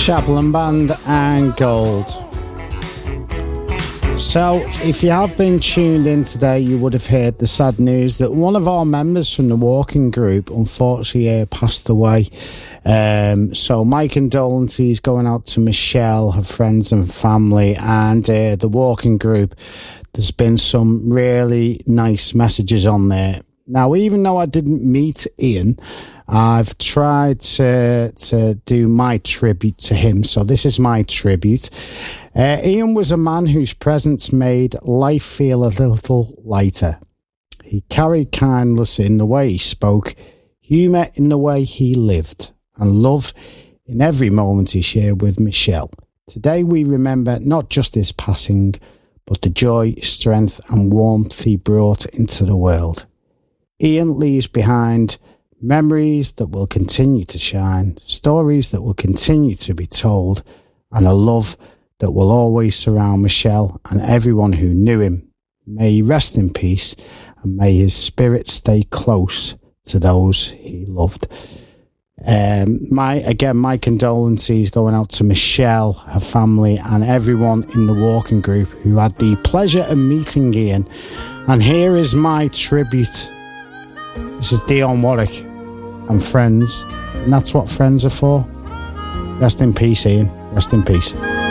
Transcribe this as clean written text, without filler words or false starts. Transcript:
Chaplin Band and Gold. So, if you have been tuned in today, you would have heard the sad news that one of our members from the walking group unfortunately passed away. So, my condolences going out to Michelle, her friends and family, and the walking group. There's been some really nice messages on there. Now, even though I didn't meet Ian, I've tried to do my tribute to him. So this is my tribute. Ian was a man whose presence made life feel a little lighter. He carried kindness in the way he spoke, humour in the way he lived, and love in every moment he shared with Michelle. Today we remember not just his passing, but the joy, strength and warmth he brought into the world. Ian leaves behind memories that will continue to shine, stories that will continue to be told, and a love that will always surround Michelle and everyone who knew him. May he rest in peace, and may his spirit stay close to those he loved. My condolences going out to Michelle, her family, and everyone in the walking group who had the pleasure of meeting Ian. And here is my tribute. This is Dionne Warwick and Friends, and that's what friends are for. Rest in peace, Ian. Rest in peace.